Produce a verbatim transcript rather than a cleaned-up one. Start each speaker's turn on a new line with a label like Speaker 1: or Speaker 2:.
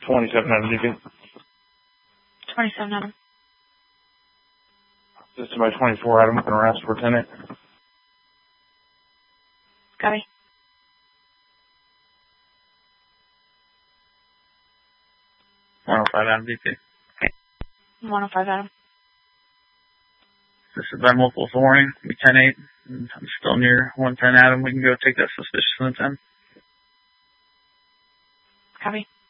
Speaker 1: twenty-seven Adam Deacon.
Speaker 2: twenty-seven Adam.
Speaker 1: System by twenty-four Adam, going to arrest for tenant.
Speaker 2: Copy.
Speaker 1: one oh five Adam Deacon.
Speaker 2: one oh five Adam.
Speaker 1: This is by multiple warning. We ten eight. I'm still near one ten Adam. We can go take that suspicious in the ten.
Speaker 2: Copy.